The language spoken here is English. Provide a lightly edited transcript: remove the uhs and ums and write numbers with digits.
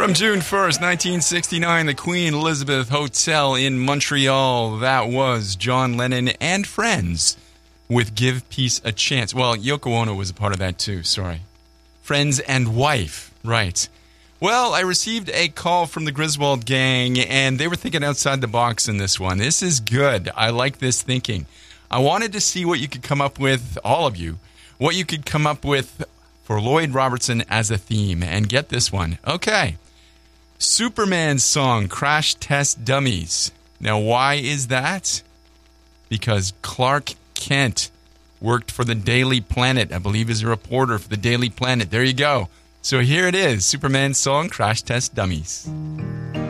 From June 1st, 1969, the Queen Elizabeth Hotel in Montreal. That was John Lennon and Friends with Give Peace a Chance. Well, Yoko Ono was a part of that too, sorry. Friends and Wife, right. Well, I received a call from the Griswold gang, and they were thinking outside the box in this one. This is good. I like this thinking. I wanted to see what you could come up with, all of you, what you could come up with for Lloyd Robertson as a theme. And get this one. Okay. Superman's song, Crash Test Dummies. Now, why is that? Because Clark Kent worked for the Daily Planet. I believe is a reporter for the Daily Planet. There you go. So here it is, Superman's song, Crash Test Dummies.